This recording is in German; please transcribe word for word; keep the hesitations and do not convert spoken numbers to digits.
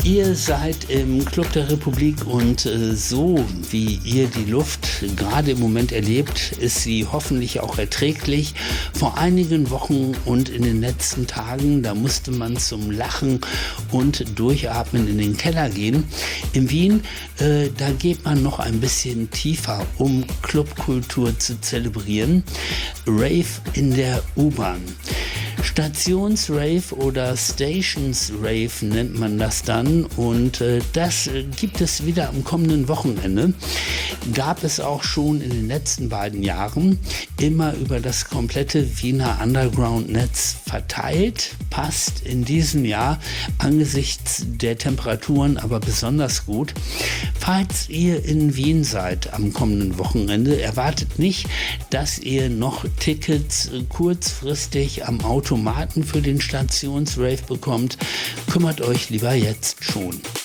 Ihr seid im Club der Republik und äh, so wie ihr die Luft gerade im Moment erlebt, ist sie hoffentlich auch erträglich. Vor einigen Wochen und in den letzten Tagen, da musste man zum Lachen und Durchatmen in den Keller gehen. In Wien, äh, da geht man noch ein bisschen tiefer, um Clubkultur zu zelebrieren. Rave in der U-Bahn. Stationsrave oder Stationsrave nennt man das dann und äh, das äh, gibt es wieder am kommenden Wochenende. Gab es auch schon in den letzten beiden Jahren, immer über das komplette Wiener Underground-Netz verteilt. Passt in diesem Jahr angesichts der Temperaturen aber besonders gut. Falls ihr in Wien seid am kommenden Wochenende, erwartet nicht, dass ihr noch Tickets äh, kurzfristig am Automaten für den Stationsrave bekommt. Kümmert euch lieber jetzt schon.